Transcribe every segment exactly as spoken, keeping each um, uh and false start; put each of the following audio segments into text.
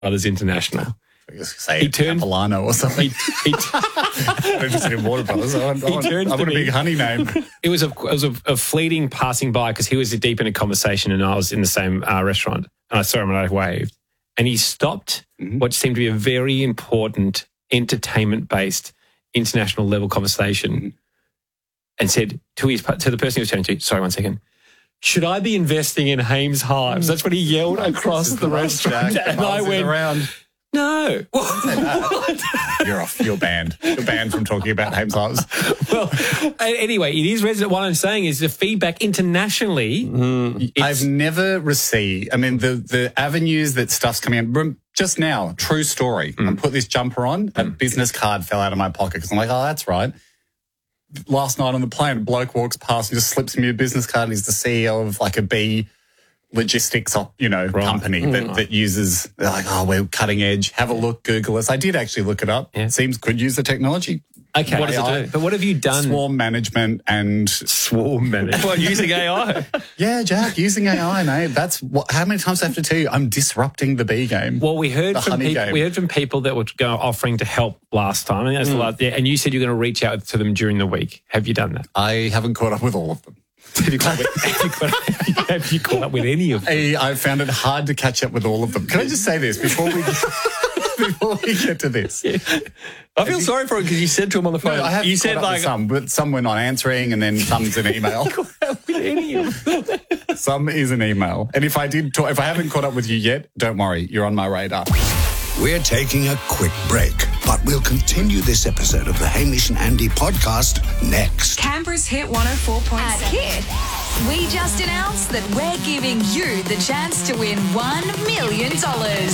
Brothers International. I was gonna say He turned- Capilano or something. He, he, I'm interested in Warner Brothers. I want, I want, turned I want to a me. big honey name. it was a it was a, a fleeting passing by because he was deep in a conversation and I was in the same uh, restaurant and I saw him and I waved and he stopped Mm-hmm. what seemed to be a very important entertainment-based international level conversation Mm-hmm. and said to his to the person he was chatting to, sorry, one second. Should I be investing in Hames Hives? That's what he yelled across the restaurant. Jack, And Buzz I is went, around. no. You're off. You're banned. You're banned from talking about Hames Hives. Well, a- anyway, it is resident. What I'm saying is the feedback internationally. it's- I've never received, I mean, the, the avenues that stuff's coming in. Rem- Just now, true story. I put this jumper on, a business card fell out of my pocket because I'm like, oh, that's right. Last night on the plane, a bloke walks past and just slips me a business card. And he's the C E O of like a B logistics, you know, Right. company that, Right. that uses, they're like, oh, we're cutting edge. Have a look, Google us. I did actually look it up. Yeah. Seems could use the technology. Okay, What does it A I. do? But what have you done? Swarm management and Swarm management. Well, using A I. yeah, Jack, using A I, mate. That's what, how many times do I have to tell you? I'm disrupting the B game. Well, we heard The from honey people. game. We heard from people that were go offering to help last time, and that's the last. Yeah, and you said you're going to reach out to them during the week. Have you done that? I haven't caught up with all of them. Have you caught, have you caught, have you caught up with any of them? I, I found it hard to catch up with all of them. Can I just say this before we before we get to this? I feel sorry for him because you said to him on the phone. No, I have you caught said up with like, some, but some were not answering, and then some's an email. With any of them? Some is an email, and if I did, talk, if I haven't caught up with you yet, don't worry, you're on my radar. We're taking a quick break, but we'll continue this episode of the Hamish and Andy podcast next. Canberra's Hit one oh four point At seven. Hit, we just announced that we're giving you the chance to win one million dollars.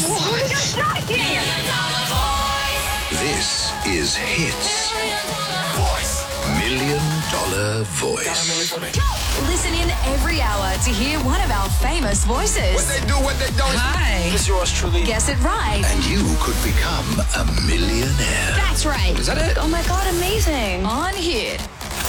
This is Hits Million Dollar Voice. Listen in every hour to hear one of our famous voices. do, what they don't. Hi. It's yours truly. Guess it right. And you could become a millionaire. That's right. Is that it? Oh my God, amazing. On Hit.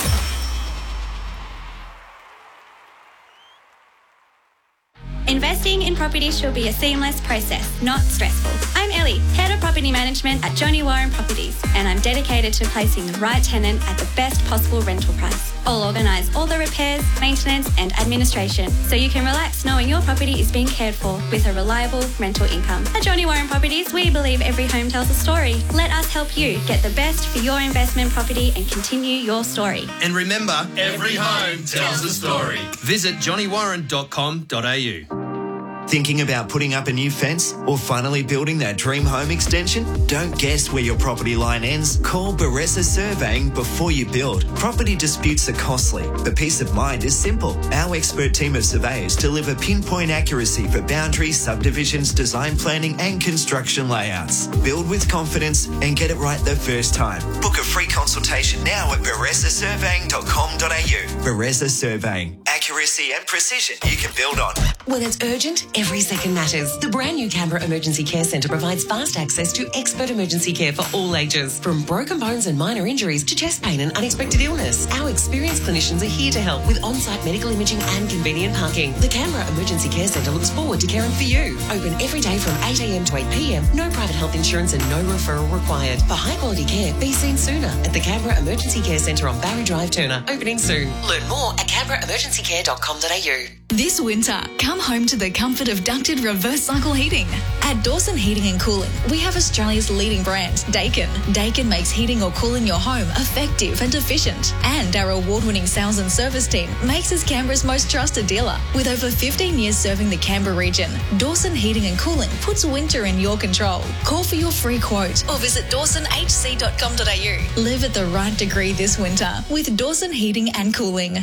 Investing in property should be a seamless process, not stressful. I'm Ellie, Head of Property Management at Johnny Warren Properties, and I'm dedicated to placing the right tenant at the best possible rental price. I'll organise all the repairs, maintenance and administration so you can relax knowing your property is being cared for with a reliable rental income. At Johnny Warren Properties, we believe every home tells a story. Let us help you get the best for your investment property and continue your story. And remember, every home tells a story. Visit johnny warren dot com dot a u. Thinking about putting up a new fence or finally building that dream home extension? Don't guess where your property line ends. Call Baressa Surveying before you build. Property disputes are costly, but peace of mind is simple. Our expert team of surveyors deliver pinpoint accuracy for boundaries, subdivisions, design planning and construction layouts. Build with confidence and get it right the first time. Book a free consultation now at baressa surveying dot com dot a u. Baressa Surveying. Accuracy and precision you can build on. When it's urgent, every second matters. The brand new Canberra Emergency Care Centre provides fast access to expert emergency care for all ages, from broken bones and minor injuries to chest pain and unexpected illness. Our experienced clinicians are here to help with on-site medical imaging and convenient parking. The Canberra Emergency Care Centre looks forward to caring for you. Open every day from eight a m to eight p m. No private health insurance and no referral required. For high-quality care, be seen sooner at the Canberra Emergency Care Centre on Barry Drive, Turner. Opening soon. Learn more at canberra emergency care dot com dot a u. This winter, come home to the comfort of ducted reverse cycle heating. At Dawson Heating and Cooling, we have Australia's leading brand, Dakin. Dakin makes heating or cooling your home effective and efficient. And our award-winning sales and service team makes us Canberra's most trusted dealer. With over fifteen years serving the Canberra region, Dawson Heating and Cooling puts winter in your control. Call for your free quote or visit dawson h c dot com dot a u. Live at the right degree this winter with Dawson Heating and Cooling.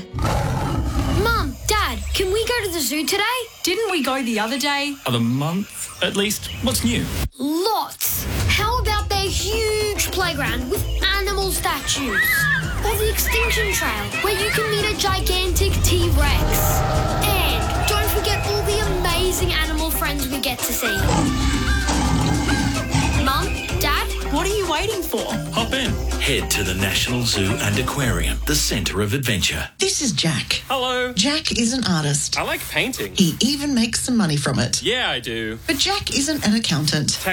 Mum, Dad, can we go to the zoo today? Didn't we go the other day? Of a month, at least. What's new? Lots. How about their huge playground with animal statues? Or the Extinction Trail, where you can meet a gigantic T-Rex. And don't forget all the amazing animal friends we get to see. Mum, Dad? What are you waiting waiting for? Hop in. Head to the National Zoo and Aquarium, the centre of adventure. This is Jack. Hello. Jack is an artist. I like painting. He even makes some money from it. Yeah, I do. But Jack isn't an accountant.